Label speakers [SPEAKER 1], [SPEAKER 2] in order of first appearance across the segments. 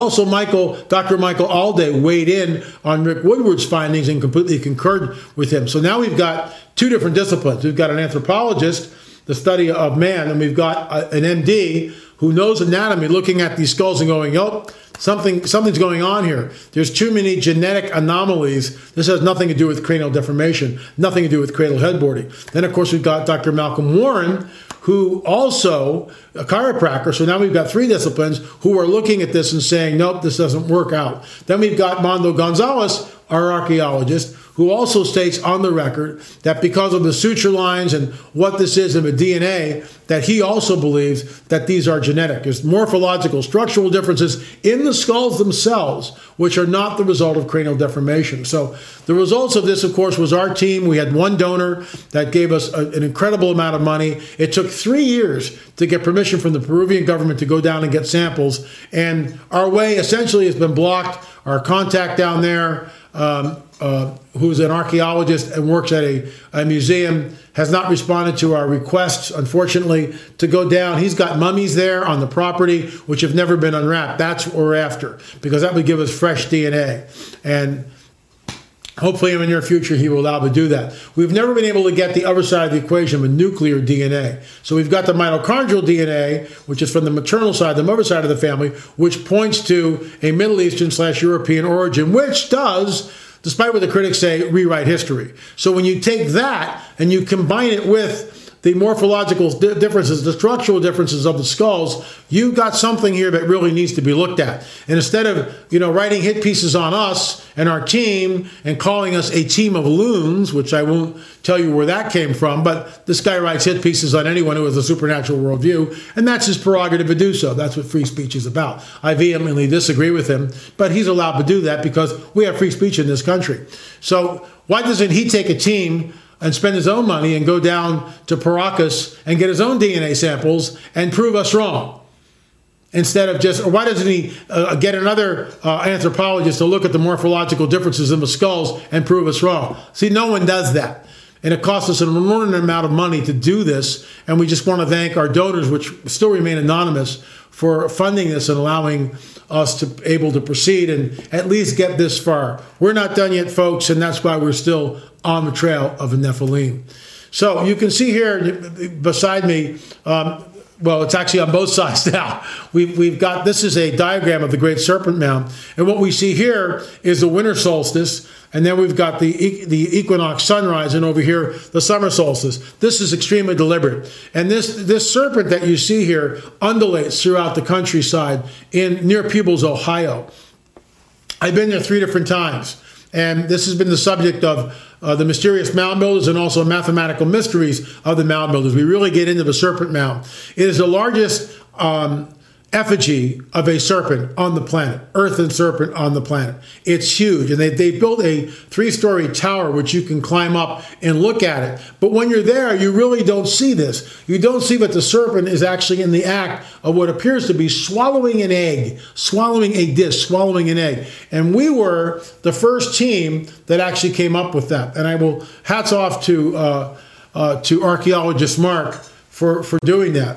[SPEAKER 1] Also, Dr. Michael Alday weighed in on Rick Woodward's findings and completely concurred with him. So now we've got two different disciplines. We've got an anthropologist, the study of man, and we've got an MD who knows anatomy looking at these skulls and going, oh, something's going on here. There's too many genetic anomalies. This has nothing to do with cranial deformation, nothing to do with cradle headboarding. Then, of course, we've got Dr. Malcolm Warren, who also a chiropractor. So now we've got three disciplines who are looking at this and saying, nope, this doesn't work out. Then we've got Mondo Gonzalez, our archaeologist, who also states on the record that because of the suture lines and what this is in the DNA, that he also believes that these are genetic. There's morphological, structural differences in the skulls themselves, which are not the result of cranial deformation. So the results of this, of course, was our team. We had one donor that gave us an incredible amount of money. It took 3 years to get permission from the Peruvian government to go down and get samples. And our way essentially has been blocked. Our contact down there, who's an archaeologist and works at a museum, has not responded to our requests, unfortunately, to go down. He's got mummies there on the property which have never been unwrapped. That's what we're after, because that would give us fresh DNA. And hopefully in the near future, he will allow to do that. We've never been able to get the other side of the equation with nuclear DNA. So we've got the mitochondrial DNA, which is from the maternal side, the mother side of the family, which points to a Middle Eastern/European origin, which does, despite what the critics say, rewrite history. So when you take that and you combine it with the morphological differences, the structural differences of the skulls, you've got something here that really needs to be looked at. And instead of, writing hit pieces on us and our team and calling us a team of loons, which I won't tell you where that came from, but this guy writes hit pieces on anyone who has a supernatural worldview, and that's his prerogative to do so. That's what free speech is about. I vehemently disagree with him, but he's allowed to do that because we have free speech in this country. So why doesn't he take a team and spend his own money and go down to Paracas and get his own DNA samples and prove us wrong? Instead of or why doesn't he get another anthropologist to look at the morphological differences in the skulls and prove us wrong? See, no one does that. And it costs us an inordinate amount of money to do this. And we just want to thank our donors, which still remain anonymous, for funding this and allowing us to able to proceed and at least get this far. We're not done yet, folks, and that's why we're still on the trail of the Nephilim. So you can see here beside me, well, it's actually on both sides now. We've got, this is a diagram of the Great Serpent Mound. And what we see here is the winter solstice. And then we've got the equinox sunrise, and over here, the summer solstice. This is extremely deliberate. And this serpent that you see here undulates throughout the countryside near Peebles, Ohio. I've been there 3 different times. And this has been the subject of the mysterious mound builders and also mathematical mysteries of the mound builders. We really get into the serpent mound. It is the largest effigy of a serpent on the planet, earthen serpent on the planet. It's huge. And they built a 3-story tower which you can climb up and look at it. But when you're there, you really don't see this. You don't see that the serpent is actually in the act of what appears to be swallowing an egg, swallowing a disc, swallowing an egg. And we were the first team that actually came up with that. And I will hats off to archaeologist Mark for doing that.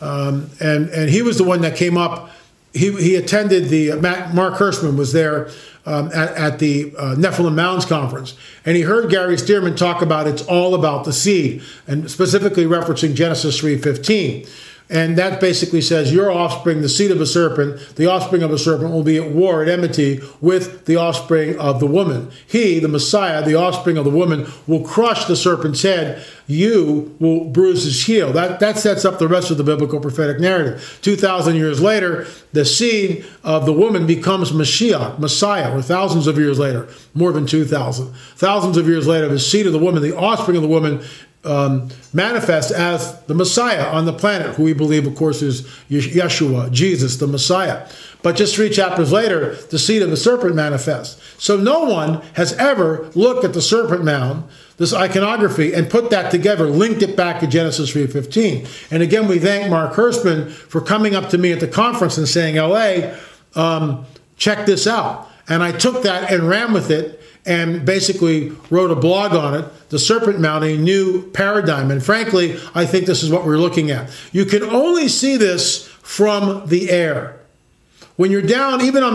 [SPEAKER 1] And he was the one that came up. He attended Mark Hirschman was there at the Nephilim Mounds Conference, and he heard Gary Stearman talk about it's all about the seed, and specifically referencing Genesis 3:15. And that basically says your offspring, the seed of a serpent, the offspring of a serpent will be at war, at enmity with the offspring of the woman. He, the Messiah, the offspring of the woman, will crush the serpent's head. You will bruise his heel. That sets up the rest of the biblical prophetic narrative. 2,000 years later, the seed of the woman becomes Mashiach, Messiah, or thousands of years later, more than 2,000. Thousands of years later, the seed of the woman, the offspring of the woman, manifest as the Messiah on the planet, who we believe, of course, is Yeshua, Jesus, the Messiah. But just 3 chapters later, the seed of the serpent manifests. So no one has ever looked at the serpent mound, this iconography, and put that together, linked it back to Genesis 3:15. And again, we thank Mark Hirschman for coming up to me at the conference and saying, LA, check this out. And I took that and ran with it and basically wrote a blog on it, The Serpent Mound, a New Paradigm. And frankly, I think this is what we're looking at. You can only see this from the air. when you're down, even on